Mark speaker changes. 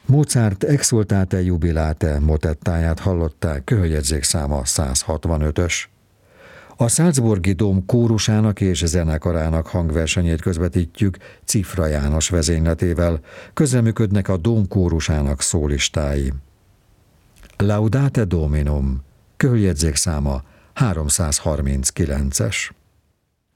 Speaker 1: Mozart Exsultate Jubilate motettáját hallották, köhöljegyzékszáma 165-ös. A Salzburgi Dóm kórusának és zenekarának hangversenyét közvetítjük Cifra János vezényletével, közreműködnek a Dóm kórusának szólistái. Laudate Dominum, köhöljegyzékszáma 339-es.